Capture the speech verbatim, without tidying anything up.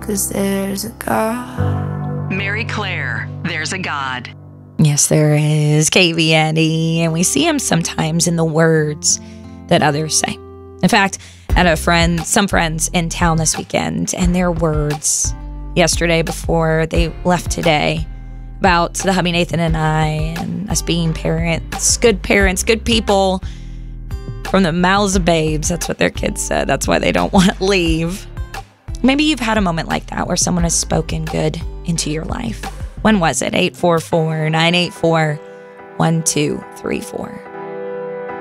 'cause there's a God. Mary Claire, there's a God. Yes, there is, K V Andy, and we see him sometimes in the words that others say. In fact, I had a friend, some friends in town this weekend, and their words yesterday before they left today about the hubby Nathan and I and us being parents, good parents, good people from the mouths of babes. That's what their kids said. That's why they don't want to leave. Maybe you've had a moment like that where someone has spoken good into your life. When was it? eight four four, nine eight four, one two three four.